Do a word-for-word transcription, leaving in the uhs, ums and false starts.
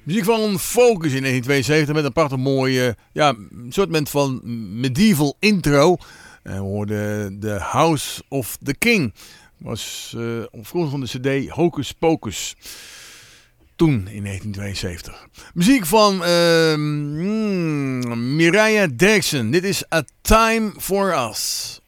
Muziek van Focus in negentien tweeënzeventig met een prachtig mooie, ja, soort van medieval intro. En we hoorden The House of the King. Was uh, opvolger van de cd Hocus Pocus. Toen in negentien tweeënzeventig. Muziek van uh, mm, Mireille Derksen. Dit is A Time for Us.